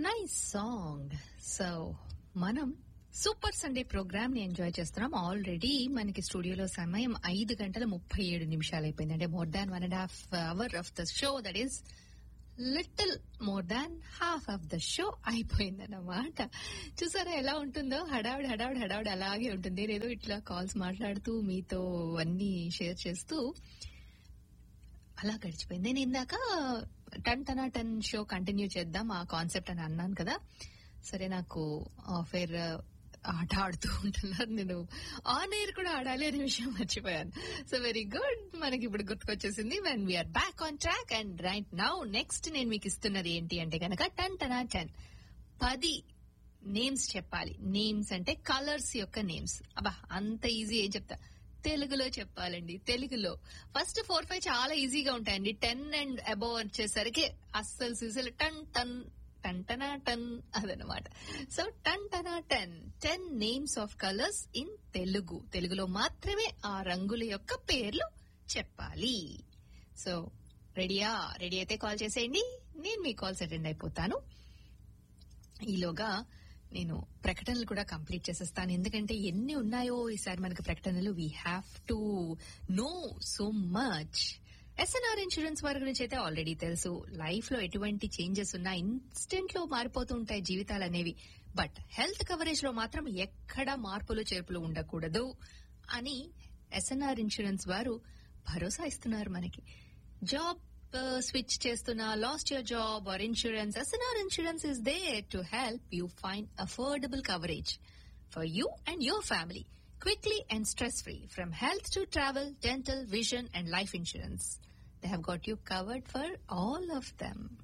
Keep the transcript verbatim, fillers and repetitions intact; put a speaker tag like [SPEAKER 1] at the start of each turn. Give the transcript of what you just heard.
[SPEAKER 1] Nice song. So మనం super Sunday programme ని enjoy చేస్తున్నాం. ఆల్రెడీ మనకి స్టూడియోలో సమయం ఐదు గంటల ముప్పై ఏడు నిమిషాలు అయిపోయింది. అంటే more than one and half hour of the show, that is little more than half of the show అయిపోయిందన్నమాట. చూసారా ఎలా ఉంటుందో, హడావిడి హడావిడి హడావిడి అలాగే ఉంటుంది. నేను ఇట్లా కాల్స్ మాట్లాడుతూ మీతో అన్ని షేర్ చేస్తూ అలా గడిచిపోయింది. నేను ఇందాక టన్ టనా టన్ షో కంటిన్యూ చేద్దాం ఆ కాన్సెప్ట్ అని అన్నాను కదా. సరే, నాకు ఆఫేర్ ఆట ఆడుతూ ఉంటున్నారు, నేను ఆన్ ఎయిర్ కూడా ఆడాలి అనే విషయం మర్చిపోయాను. సో వెరీ గుడ్, మనకి ఇప్పుడు గుర్తుకొచ్చేసింది. When we are back on track and right now next నేను మీకు ఇస్తున్నది ఏంటి అంటే కనుక టన్ టనా టెన్ పది నేమ్స్ చెప్పాలి. నేమ్స్ అంటే కలర్స్ యొక్క నేమ్స్. అబ్బా అంత ఈజీ ఏం చెప్తా, తెలుగులో చెప్పాలండి. తెలుగులో ఫస్ట్ ఫోర్ ఫైవ్ చాలా ఈజీగా ఉంటాయండి. టెన్ అండ్ అబోవ్ వచ్చేసరికి అస్సలు సిసలు టన్ టన్ టన్ టనా టన్ అదనమాట. So ton టనా ten ten names of colours in Telugu. తెలుగులో మాత్రమే ఆ రంగుల యొక్క పేర్లు చెప్పాలి. సో రెడీయా? రెడీ అయితే కాల్ చేసేయండి, నేను మీ కాల్స్ అటెండ్ అయిపోతాను. ఈలోగా నేను ప్రకటనలు కూడా కంప్లీట్ చేసేస్తాను, ఎందుకంటే ఎన్ని ఉన్నాయో ఈసారి మనకు ప్రకటనలు. We have to know so much. SNR insurance వారి గురించి అయితే ఆల్రెడీ తెలుసు. లైఫ్ లో ఎటువంటి చేంజెస్ ఉన్నా ఇన్స్టెంట్ లో మారిపోతూ ఉంటాయి జీవితాలు అనేవి. బట్ హెల్త్ కవరేజ్ లో మాత్రం ఎక్కడా మార్పులు చేర్పులు ఉండకూడదు అని ఎస్ఎన్ఆర్ ఇన్సూరెన్స్ వారు భరోసా ఇస్తున్నారు మనకి. జాబ్ స్విచ్ చేస్తున్నా, lost your job or insurance, SNR insurance is there to help you find affordable coverage for you and your family quickly and stress-free. From health to travel, dental, vision and life insurance, they have got you covered for all of them.